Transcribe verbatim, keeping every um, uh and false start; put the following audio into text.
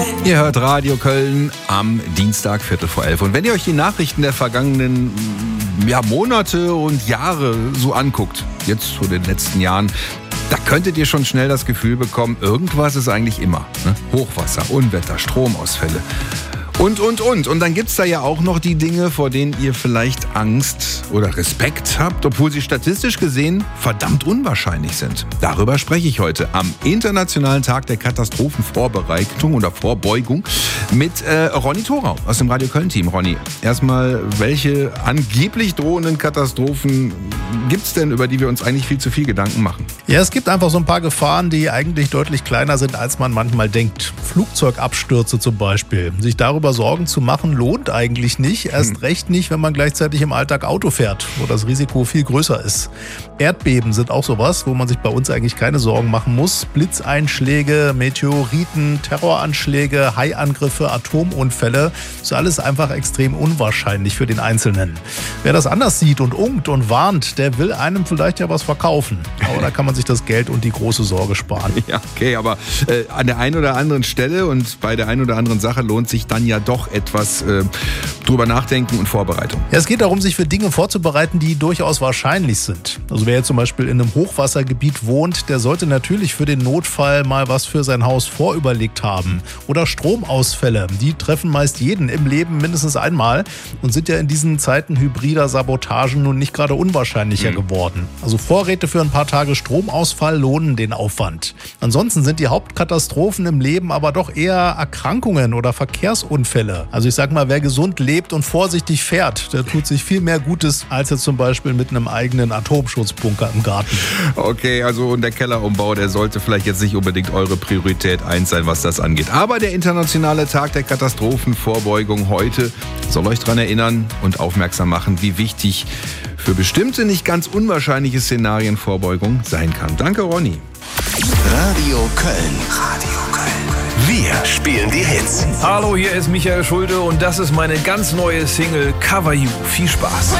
Ihr hört Radio Köln am Dienstag, Viertel vor elf. Und wenn ihr euch die Nachrichten der vergangenen ja, Monate und Jahre so anguckt, jetzt zu den letzten Jahren, da könntet ihr schon schnell das Gefühl bekommen, irgendwas ist eigentlich immer. Ne? Hochwasser, Unwetter, Stromausfälle. Und, und, und. Und dann gibt's da ja auch noch die Dinge, vor denen ihr vielleicht Angst oder Respekt habt, obwohl sie statistisch gesehen verdammt unwahrscheinlich sind. Darüber spreche ich heute am Internationalen Tag der Katastrophenvorbereitung oder Vorbeugung mit äh, Ronny Thorau aus dem Radio Köln-Team. Ronny, erstmal, welche angeblich drohenden Katastrophen gibt's denn, über die wir uns eigentlich viel zu viel Gedanken machen? Ja, es gibt einfach so ein paar Gefahren, die eigentlich deutlich kleiner sind, als man manchmal denkt. Flugzeugabstürze zum Beispiel. Sich darüber Sorgen zu machen, lohnt eigentlich nicht. Erst hm. recht nicht, wenn man gleichzeitig im Alltag Auto fährt, wo das Risiko viel größer ist. Erdbeben sind auch sowas, wo man sich bei uns eigentlich keine Sorgen machen muss. Blitzeinschläge, Meteoriten, Terroranschläge, Haiangriffe, Atomunfälle. Das ist alles einfach extrem unwahrscheinlich für den Einzelnen. Wer das anders sieht und unkt und warnt, der will einem vielleicht ja was verkaufen. Aber da kann man sich das Geld und die große Sorge sparen. Ja, okay, aber äh, an der einen oder anderen Stelle und bei der einen oder anderen Sache lohnt sich dann ja doch etwas äh, drüber nachdenken und Vorbereitung. Ja, es geht darum, sich für Dinge vorzubereiten, die durchaus wahrscheinlich sind. Also wer jetzt zum Beispiel in einem Hochwassergebiet wohnt, der sollte natürlich für den Notfall mal was für sein Haus vorüberlegt haben. Oder Stromausfälle, die treffen meist jeden im Leben mindestens einmal und sind ja in diesen Zeiten hybrider Sabotagen nun nicht gerade unwahrscheinlicher mhm. geworden. Also Vorräte für ein paar Tage Stromausfall lohnen den Aufwand. Ansonsten sind die Hauptkatastrophen im Leben aber doch eher Erkrankungen oder Verkehrsunfälle. Also ich sag mal, wer gesund lebt und vorsichtig fährt, der tut sich viel mehr Gutes als jetzt zum Beispiel mit einem eigenen Atomschutzbunker im Garten. Okay, also und der Kellerumbau, der sollte vielleicht jetzt nicht unbedingt eure Priorität eins sein, was das angeht. Aber der Internationale Tag der Katastrophenvorbeugung heute soll euch daran erinnern und aufmerksam machen, wie wichtig für bestimmte nicht ganz unwahrscheinliche Szenarien Vorbeugung sein kann. Danke, Ronny. Radio Köln. Radio Köln. Wir spielen die Hits. Hallo, hier ist Michael Schulte und das ist meine ganz neue Single Cover You. Viel Spaß.